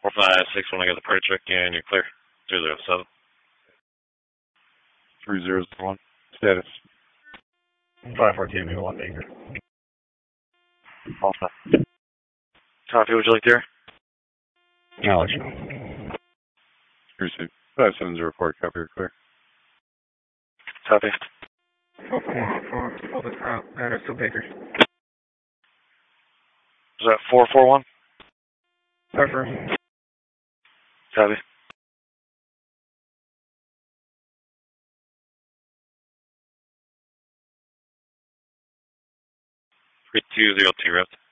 456, when I get the prayer check in, you're clear. 307. 3001. Status. 514 1 Baker. All set. Copy, would you like there? I'll let you know. Received. 5704, copy, you're clear. Copy. 444, address to Baker. Is that 441? Affirm. Copy. 3202, rep.